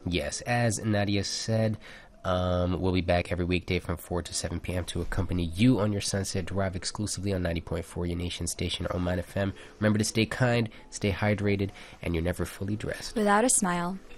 Yes, as Nadia said, we'll be back every weekday from 4 to 7 p.m. to accompany you on your Sunset Drive exclusively on 90.4, your nation station, Oman FM. Remember to stay kind, stay hydrated, and you're never fully dressed without a smile.